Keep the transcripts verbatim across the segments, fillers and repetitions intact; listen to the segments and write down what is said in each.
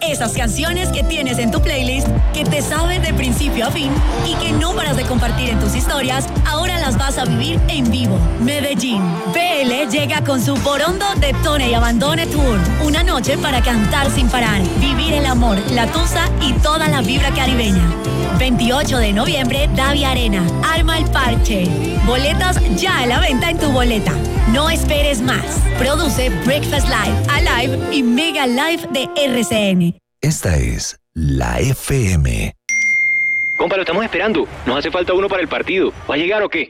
Esas canciones que tienes en tu playlist, que te saben de principio a fin y que no paras de compartir en tus historias, ahora las vas a vivir en vivo. Medellín. B L llega con su Borondo Detone y Abandone Tour. Una noche para cantar sin parar, vivir el amor, la tusa y toda la vibra caribeña. veintiocho de noviembre, Davia Arena. Arma el parche. Boletas ya a la venta en tu boleta. No esperes más. Produce Breakfast Live, Alive y Mega Live de R C N. Esta es la F M. Compa, lo estamos esperando. Nos hace falta uno para el partido. ¿Va a llegar o qué?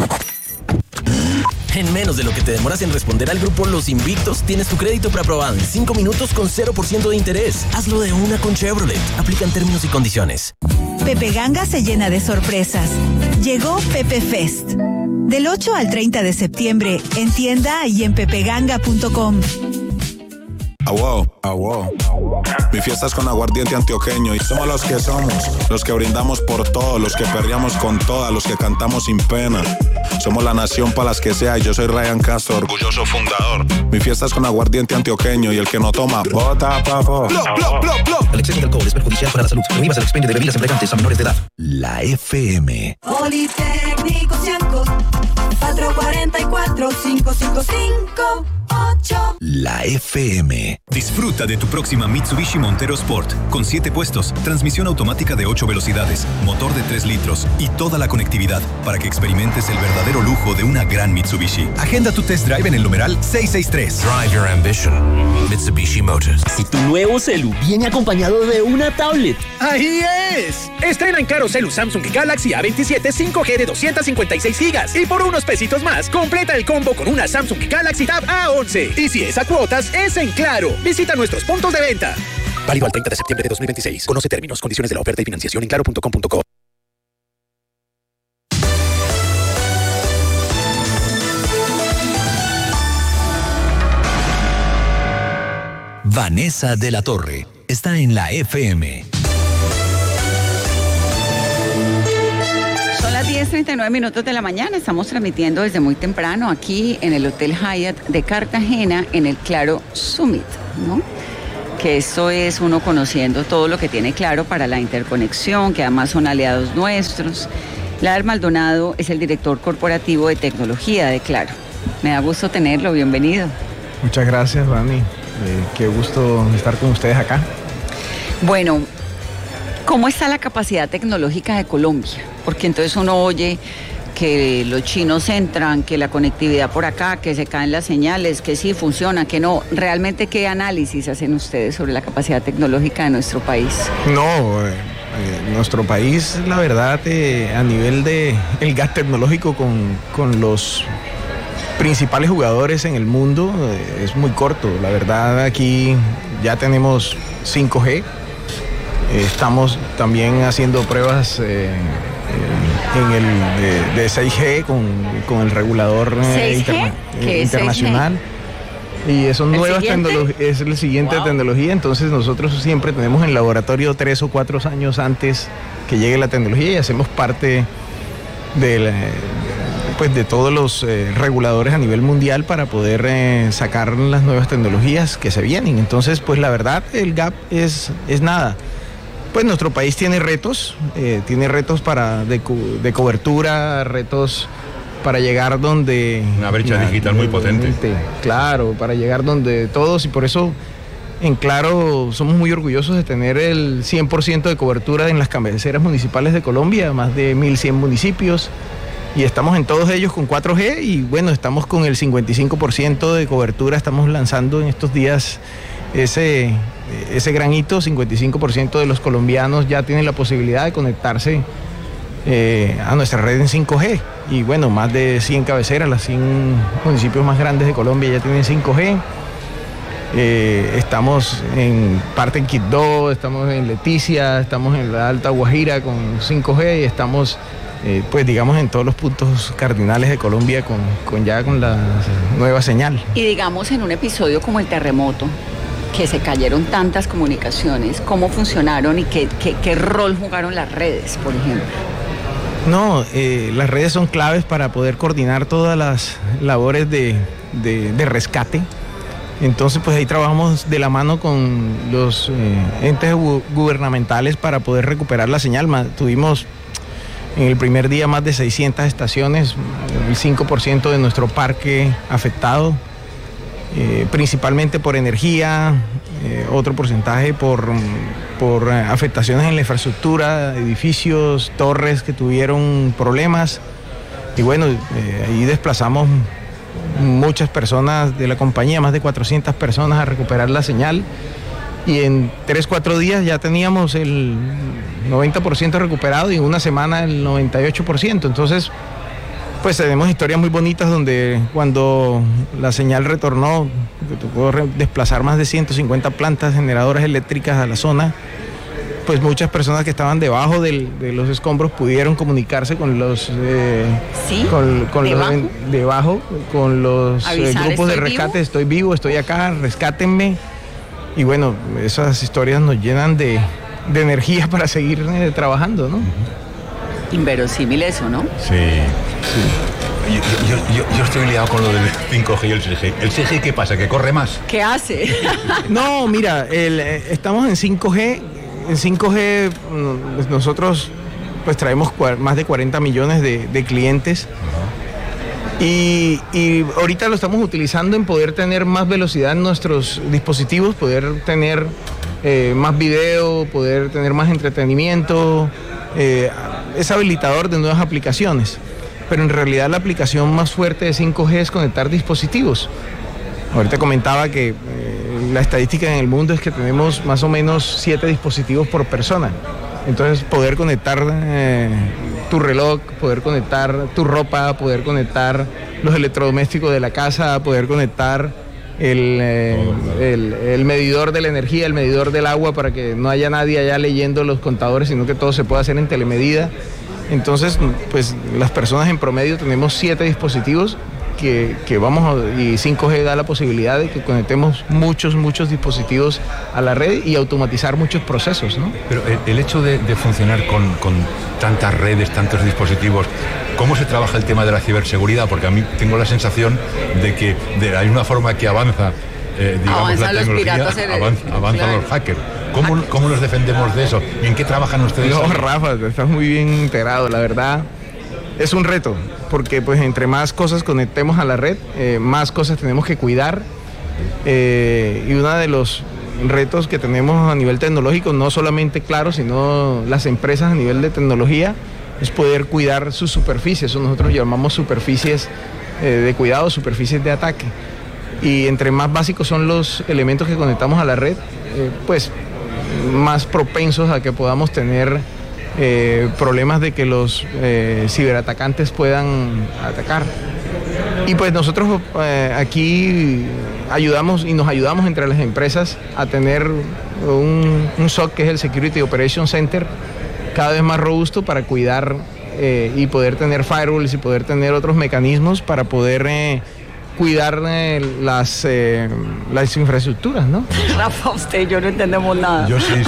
En menos de lo que te demoras en responder al grupo Los Invictos, tienes tu crédito preaprobado en cinco minutos con cero por ciento de interés. Hazlo de una con Chevrolet. Aplican términos y condiciones. Pepe Ganga se llena de sorpresas. Llegó Pepe Fest. Del ocho al treinta de septiembre, en tienda y en pepeganga punto com. Ah, wow, ah, wow. Mi fiesta es con aguardiente antioqueño y somos los que somos, los que brindamos por todo, los que perreamos con todas, los que cantamos sin pena. Somos la nación para las que sea y yo soy Ryan Castro, orgulloso fundador. Mi fiesta es con aguardiente antioqueño y el que no toma, bota, papo. Blo, blo, blo, blo. El exceso de alcohol es perjudicial para la salud. Prohíbas el expendio de bebidas embriagantes a menores de edad. La F M. Politécnico Cianco, cuatro cuatro cuatro, cinco cinco cinco ocho. La F M. Disfruta de tu próxima Mitsubishi Montero Sport, con siete puestos, transmisión automática de ocho velocidades, motor de tres litros y toda la conectividad para que experimentes el verdadero lujo de una gran Mitsubishi. Agenda tu test drive en el numeral seiscientos sesenta y tres. Drive your ambition. Mitsubishi Motors. Y tu nuevo celu viene acompañado de una tablet. ¡Ahí es! Estrena en Claro Celu Samsung Galaxy A veintisiete cinco G de doscientos cincuenta y seis gigas. Y por unos pesitos más, completa el combo con una Samsung Galaxy Tab A once. Y si es a cuotas, es en Claro. Visita nuestros puntos de venta. Válido al treinta de septiembre de dos mil veintiséis. Conoce términos, condiciones de la oferta y financiación en claro punto com punto co. Vanessa de la Torre está en la F M. Son las diez treinta y nueve minutos de la mañana. Estamos transmitiendo desde muy temprano aquí en el Hotel Hyatt de Cartagena, en el Claro Summit, ¿no? Que esto es uno conociendo todo lo que tiene Claro para la interconexión, que además son aliados nuestros. Ladar Maldonado es el director corporativo de tecnología de Claro. Me da gusto tenerlo, bienvenido. Muchas gracias, Dani. Eh, qué gusto estar con ustedes acá. Bueno, ¿cómo está la capacidad tecnológica de Colombia? Porque entonces uno oye que los chinos entran, que la conectividad por acá, que se caen las señales, que sí funciona, que no. ¿Realmente qué análisis hacen ustedes sobre la capacidad tecnológica de nuestro país? No, eh, eh, nuestro país, la verdad, eh, a nivel de el gap tecnológico con, con los principales jugadores en el mundo, eh, es muy corto. La verdad, aquí ya tenemos cinco G. Eh, estamos también haciendo pruebas eh, en el de, de seis G con, con el regulador eh, interna, eh, internacional. Y son nuevas tecnologías, es la siguiente wow. tecnología, entonces nosotros siempre tenemos en laboratorio tres o cuatro años antes que llegue la tecnología y hacemos parte de, la, pues de todos los eh, reguladores a nivel mundial para poder eh, sacar las nuevas tecnologías que se vienen. Entonces, pues la verdad, el gap es, es nada. Pues nuestro país tiene retos, eh, tiene retos para de, de cobertura, retos para llegar donde... Una brecha na, digital muy potente. Claro, para llegar donde todos, y por eso en Claro somos muy orgullosos de tener el cien por ciento de cobertura en las cabeceras municipales de Colombia, más de mil cien municipios, y estamos en todos ellos con cuatro G, y bueno, estamos con el cincuenta y cinco por ciento de cobertura, estamos lanzando en estos días ese... ese gran hito. Cincuenta y cinco por ciento de los colombianos ya tienen la posibilidad de conectarse eh, a nuestra red en cinco G. Y bueno, más de cien cabeceras, las cien municipios más grandes de Colombia ya tienen cinco G. Eh, estamos en parte en Quibdó, estamos en Leticia, estamos en la Alta Guajira con cinco G y estamos, eh, pues digamos, en todos los puntos cardinales de Colombia con, con ya con la nueva señal. Y digamos, en un episodio como el terremoto, que se cayeron tantas comunicaciones, ¿cómo funcionaron y qué, qué, qué rol jugaron las redes, por ejemplo? No, eh, las redes son claves para poder coordinar todas las labores de, de, de rescate. Entonces, pues ahí trabajamos de la mano con los eh, entes gu- gubernamentales para poder recuperar la señal. Ma- tuvimos en el primer día más de seiscientas estaciones, el cinco por ciento de nuestro parque afectado, eh, principalmente por energía, eh, otro porcentaje por, por eh, afectaciones en la infraestructura, edificios, torres que tuvieron problemas. Y bueno, eh, ahí desplazamos muchas personas de la compañía, más de cuatrocientas personas a recuperar la señal. Y en tres, cuatro días ya teníamos el noventa por ciento recuperado y en una semana el noventa y ocho por ciento. Entonces, pues tenemos historias muy bonitas donde cuando la señal retornó, tocó re- desplazar más de ciento cincuenta plantas generadoras eléctricas a la zona, pues muchas personas que estaban debajo del- de los escombros pudieron comunicarse con los eh, ¿Sí? con, con los ¿Debajo? debajo, con los eh, Avisar, grupos de ¿estoy rescate, vivo? estoy vivo, estoy acá, rescátenme. Y bueno, esas historias nos llenan de, de energía para seguir eh, trabajando, ¿no? Inverosímil eso, ¿no? Sí. Yo, yo- yo- yo estoy liado con lo del cinco G y el seis G. ¿El seis G qué pasa? ¿Que corre más? ¿Qué hace? No, mira, el, eh, estamos en cinco G. En cinco G mm, pues nosotros pues traemos cua- más de cuarenta millones de, de clientes. Y, y ahorita lo estamos utilizando en poder tener más velocidad en nuestros dispositivos, poder tener eh, más video, poder tener más entretenimiento. Eh, es habilitador de nuevas aplicaciones. Pero en realidad la aplicación más fuerte de cinco G es conectar dispositivos. Ahorita comentaba que eh, la estadística en el mundo es que tenemos más o menos siete dispositivos por persona. Entonces poder conectar eh, tu reloj, poder conectar tu ropa, poder conectar los electrodomésticos de la casa, poder conectar el, eh, el, el medidor de la energía, el medidor del agua, para que no haya nadie allá leyendo los contadores, sino que todo se pueda hacer en telemedida. Entonces, pues las personas en promedio tenemos siete dispositivos que, que vamos a, y cinco G da la posibilidad de que conectemos muchos, muchos dispositivos a la red y automatizar muchos procesos, ¿no? Pero el, el hecho de, de funcionar con, con tantas redes, tantos dispositivos, ¿cómo se trabaja el tema de la ciberseguridad? Porque a mí tengo la sensación de que de la misma forma que avanza, eh, digamos, Avanzan la los tecnología, piratas en el- avanza- avanzan claro. los hackers. ¿Cómo, ¿Cómo nos defendemos de eso? ¿Y en qué trabajan ustedes? No, ahí? Rafa, estás muy bien integrado, la verdad. Es un reto, porque pues entre más cosas conectemos a la red, eh, más cosas tenemos que cuidar. Eh, y uno de los retos que tenemos a nivel tecnológico, no solamente Claro, sino las empresas a nivel de tecnología, es poder cuidar sus superficies. Eso nosotros llamamos superficies eh, de cuidado, superficies de ataque. Y entre más básicos son los elementos que conectamos a la red, eh, pues más propensos a que podamos tener eh, problemas de que los eh, ciberatacantes puedan atacar. Y pues nosotros eh, aquí ayudamos y nos ayudamos entre las empresas a tener un, un S O C que es el Security Operations Center cada vez más robusto para cuidar eh, y poder tener firewalls y poder tener otros mecanismos para poder eh, cuidar eh, las, eh, las infraestructuras, ¿no? Rafa, usted y yo no entendemos nada. Yo sí, sí.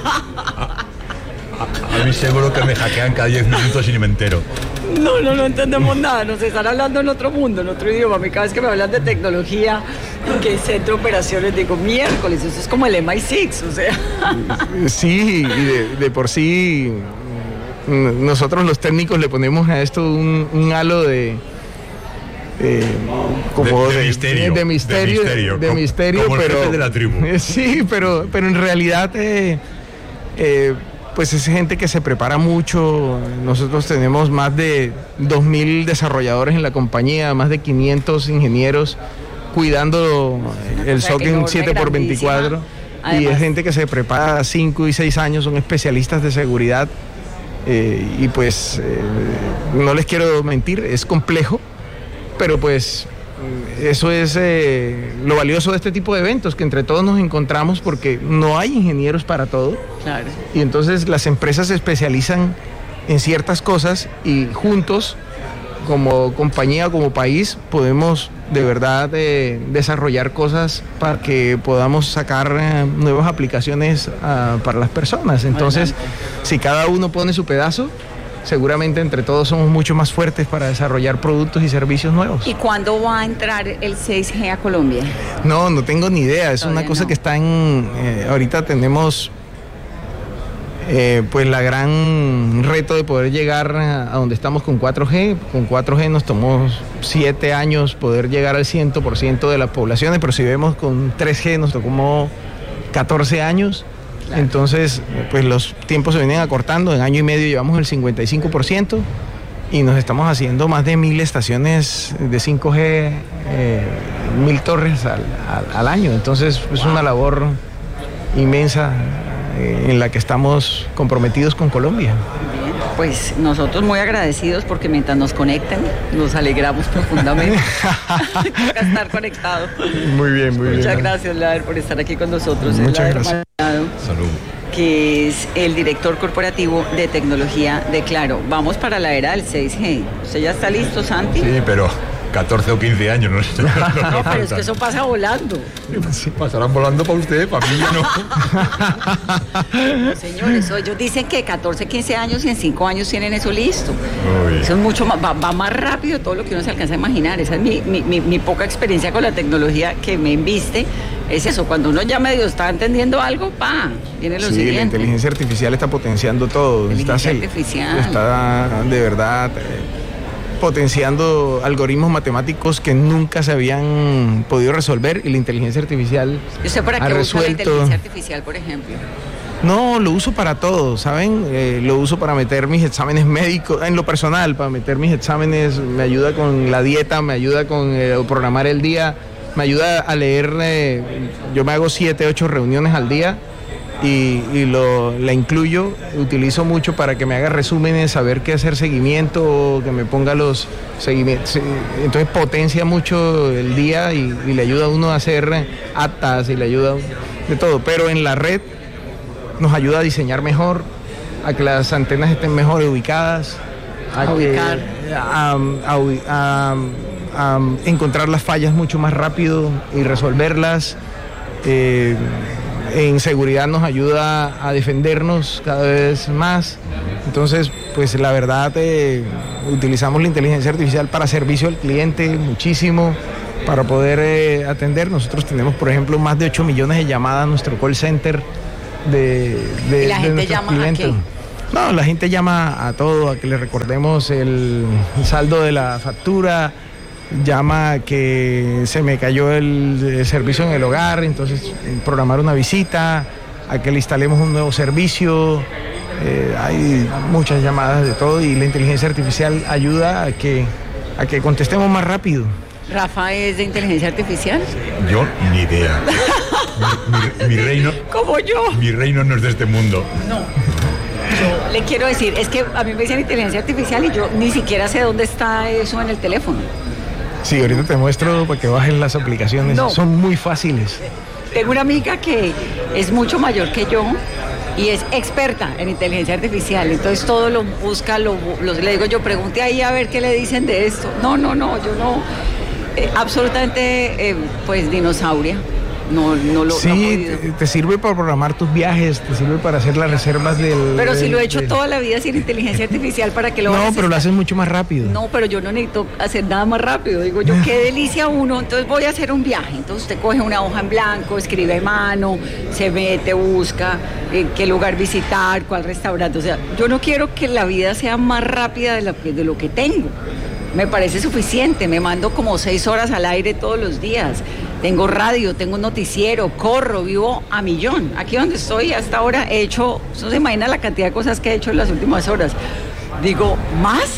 A, a mí seguro que me hackean cada diez minutos y ni me entero. No, no, no entendemos nada. Nos están hablando en otro mundo, en otro idioma. A mí cada vez que me hablan de tecnología, que es centro de operaciones, digo, miércoles, eso es como el M I seis, o sea. Sí, y de, de por sí mm, nosotros los técnicos le ponemos a esto un, un halo de... eh, como De- de de, misterio, de misterio, de misterio, de como- misterio, como el pero jefe de la tribu. sí, pero, pero en realidad eh, eh, pues es gente que se prepara mucho. Nosotros tenemos más de dos mil desarrolladores en la compañía, más de quinientos ingenieros cuidando el cosa S O C en enorme, siete por veinticuatro. Y Además- es gente que se prepara cinco y seis años, son especialistas de seguridad. eh, y pues eh, no les quiero mentir, es complejo, pero pues eso es eh, lo valioso de este tipo de eventos, que entre todos nos encontramos porque no hay ingenieros para todo. Claro. Y entonces las empresas se especializan en ciertas cosas y juntos, como compañía, como país, podemos de verdad eh, desarrollar cosas para que podamos sacar eh, nuevas aplicaciones ah, para las personas. Entonces, si cada uno pone su pedazo, seguramente entre todos somos mucho más fuertes para desarrollar productos y servicios nuevos. ¿Y cuándo va a entrar el seis G a Colombia? No, no tengo ni idea. Es Todavía una cosa no. que está en... Eh, ahorita tenemos eh, pues la gran reto de poder llegar a, a donde estamos con cuatro G. Con cuatro G nos tomó siete años poder llegar al cien por ciento de las poblaciones, pero si vemos con tres G nos tomó catorce años. Claro. Entonces, pues los tiempos se vienen acortando. En año y medio llevamos el cincuenta y cinco por ciento y nos estamos haciendo más de mil estaciones de cinco G, eh, mil torres al, al, al año. Entonces, es una labor inmensa eh, en la que estamos comprometidos con Colombia. Bien, pues nosotros muy agradecidos porque mientras nos conecten, nos alegramos profundamente. Toca estar conectados. Muy bien, muy Muchas bien. Muchas gracias, Lader, por estar aquí con nosotros. Muchas gracias. Salud. Que es el director corporativo de tecnología de Claro. Vamos para la era del seis G. ¿Usted ya está listo, Santi? Sí, pero catorce o quince años, no sé. No, no, pero es que eso pasa volando. Sí, pasarán volando para usted, para mí ya no. No, señores, ellos dicen que catorce, quince años y en cinco años tienen eso listo. Uy. Eso es mucho más, va, va más rápido de todo lo que uno se alcanza a imaginar. Esa es mi, mi, mi, mi poca experiencia con la tecnología que me embiste. Es eso, cuando uno ya medio está entendiendo algo, pa, viene lo sí, siguiente. La inteligencia artificial está potenciando todo. Inteligencia está, artificial. Está de verdad eh, potenciando algoritmos matemáticos que nunca se habían podido resolver y la inteligencia artificial ¿Y usted para ha qué resuelto... usa la inteligencia artificial, por ejemplo? No, lo uso para todo, ¿saben? Eh, lo uso para meter mis exámenes médicos, en lo personal, para meter mis exámenes, me ayuda con la dieta, me ayuda con eh, programar el día. Me ayuda a leer, eh, yo me hago siete, ocho reuniones al día y, y lo, la incluyo, utilizo mucho para que me haga resúmenes, saber qué hacer seguimiento, que me ponga los seguimientos. Entonces potencia mucho el día y, y le ayuda a uno a hacer actas y le ayuda de todo. Pero en la red nos ayuda a diseñar mejor, a que las antenas estén mejor ubicadas, a, a ubicar. Que, a, a, a, a a encontrar las fallas mucho más rápido y resolverlas. Eh, en seguridad nos ayuda a defendernos cada vez más. Entonces, pues la verdad, eh, utilizamos la inteligencia artificial para servicio al cliente muchísimo, para poder eh, atender. Nosotros tenemos, por ejemplo, más de ocho millones de llamadas a nuestro call center de, de, ¿Y la de gente nuestros llama clientes. a qué? No, la gente llama a todo, a que le recordemos el, el saldo de la factura, llama a que se me cayó el, el servicio en el hogar, entonces programar una visita, a que le instalemos un nuevo servicio. Eh, hay muchas llamadas de todo y la inteligencia artificial ayuda a que, a que contestemos más rápido. ¿Rafa es de inteligencia artificial? Yo ni idea. mi, mi, mi reino... Como yo. Mi reino no es de este mundo. No. Yo le quiero decir, es que a mí me dicen inteligencia artificial y yo ni siquiera sé dónde está eso en el teléfono. Sí, ahorita te muestro para que bajen las aplicaciones. No. Son muy fáciles. Tengo una amiga que es mucho mayor que yo y es experta en inteligencia artificial, entonces todo lo busca, lo, lo, le digo yo, pregunte ahí a ver qué le dicen de esto. No, no, no, yo no, eh, absolutamente, eh, pues dinosauria. No, no lo sí, no te, te sirve para programar tus viajes, te sirve para hacer las reservas del... Pero del, si lo he hecho del... toda la vida sin inteligencia artificial, ¿para qué lo No, haces? pero lo haces mucho más rápido. No, pero yo no necesito hacer nada más rápido. Digo yo, qué delicia uno. Entonces voy a hacer un viaje. Entonces usted coge una hoja en blanco, escribe a mano, se mete, busca eh, qué lugar visitar, cuál restaurante. O sea, yo no quiero que la vida sea más rápida de lo que, de lo que tengo. Me parece suficiente. Me mando como seis horas al aire todos los días. Tengo radio, tengo un noticiero, corro, vivo a millón. Aquí donde estoy hasta ahora he hecho, no se imagina la cantidad de cosas que he hecho en las últimas horas. Digo, ¿más?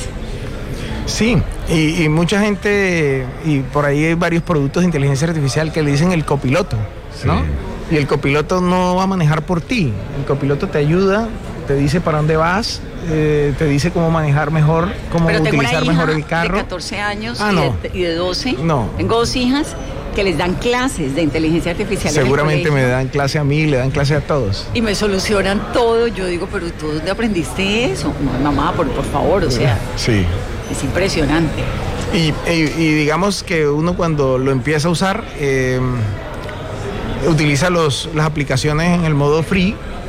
Sí, y, y mucha gente, y por ahí hay varios productos de inteligencia artificial que le dicen el copiloto, ¿no? Sí. Y el copiloto no va a manejar por ti. El copiloto te ayuda, te dice para dónde vas, eh, te dice cómo manejar mejor, cómo Pero utilizar mejor el carro. De catorce años ah, y, no. de, y de doce. No. Tengo dos hijas que les dan clases de inteligencia artificial. Seguramente me dan clase a mí, le dan clase a todos. Y me solucionan todo. Yo digo, pero ¿tú dónde aprendiste eso? No, mamá, por, por favor, o sea. Sí. Es impresionante. Y, y, y digamos que uno cuando lo empieza a usar, eh, utiliza los, las aplicaciones en el modo free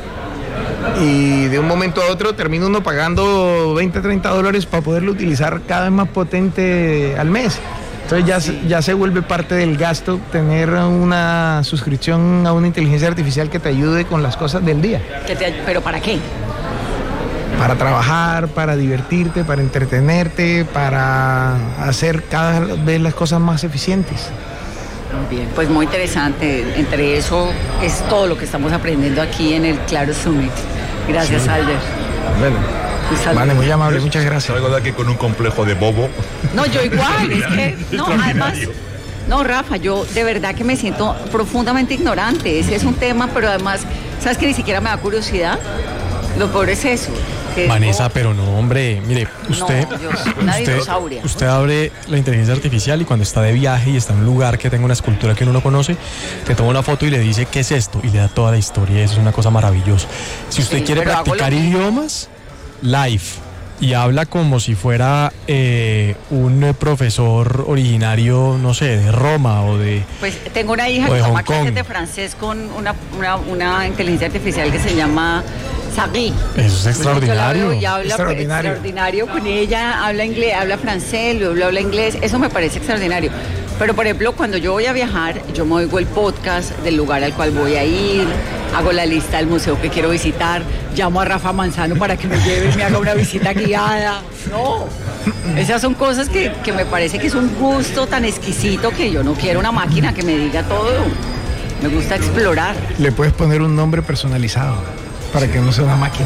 y de un momento a otro termina uno pagando veinte, treinta dólares para poderlo utilizar cada vez más potente al mes. Entonces ya, sí. ya se vuelve parte del gasto tener una suscripción a una inteligencia artificial que te ayude con las cosas del día. Que te, ¿Pero para qué? Para trabajar, para divertirte, para entretenerte, para hacer cada vez las cosas más eficientes. Muy bien, pues muy interesante. Entre eso es todo lo que estamos aprendiendo aquí en el Claro Summit. Gracias, sí. Alder. Bueno. Vale, muy amable, muchas gracias. Salgo de aquí con un complejo de bobo. No, yo igual, es que, no, además, no, Rafa, yo de verdad que me siento profundamente ignorante. Ese es un tema, pero además, ¿sabes que ni siquiera me da curiosidad? Lo peor es eso. Vanessa, no, pero no, hombre, mire, usted, no, Dios, una usted, dinosauria. usted abre la inteligencia artificial y cuando está de viaje y está en un lugar que tenga una escultura que uno no conoce, te toma una foto y le dice qué es esto y le da toda la historia. Eso es una cosa maravillosa. Si usted sí, quiere practicar idiomas, live, y habla como si fuera eh, un profesor originario, no sé, de Roma o de Pues tengo una hija que toma clases de francés con una, una, una inteligencia artificial que se llama Sari. Eso es extraordinario. Y habla extraordinario. extraordinario con ella, habla inglés, habla francés, luego habla inglés, eso me parece extraordinario. Pero por ejemplo, cuando yo voy a viajar, yo me oigo el podcast del lugar al cual voy a ir, hago la lista del museo que quiero visitar, llamo a Rafa Manzano para que me lleve y me haga una visita guiada. No, esas son cosas que, que me parece que es un gusto tan exquisito que yo no quiero una máquina que me diga todo. Me gusta explorar. Le puedes poner un nombre personalizado para que no sea una máquina.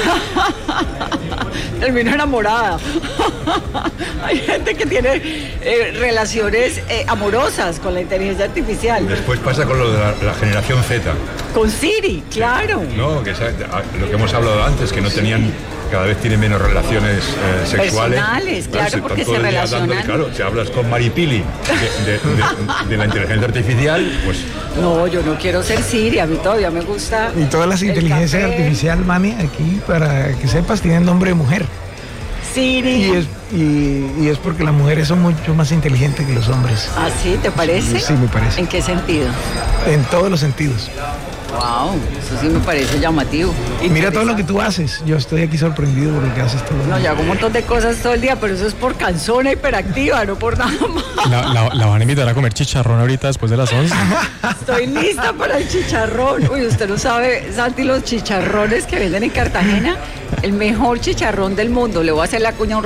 Termino enamorada. Hay gente que tiene eh, relaciones eh, amorosas con la inteligencia artificial. Después pasa con lo de la, la generación Z. Con Siri, claro. No, que lo que hemos hablado antes, que no tenían, cada vez tienen menos relaciones eh, sexuales. Personales, claro, claro, porque se relacionan. Dándole, claro, si hablas con Maripili de, de, de, de la inteligencia artificial, pues... No, yo no quiero ser Siri, a mí todavía me gusta. Y todas las inteligencias artificiales, mami, aquí, para que sepas, tienen nombre de mujer. Siri. Y es, y, y es porque las mujeres son mucho más inteligentes que los hombres. ¿Ah, sí? ¿Te parece? Sí, sí, me parece. ¿En qué sentido? En todos los sentidos. Wow, eso sí me parece llamativo. Mira todo lo que tú haces. Yo estoy aquí sorprendido por lo que haces todo el día. No, yo hago un montón de cosas todo el día, pero eso es por cansona hiperactiva, no por nada más. La, la, la van a invitar a comer chicharrón ahorita después de las once. Estoy lista para el chicharrón. Uy, usted no sabe, Santi, los chicharrones que venden en Cartagena, el mejor chicharrón del mundo. Le voy a hacer la cuña a un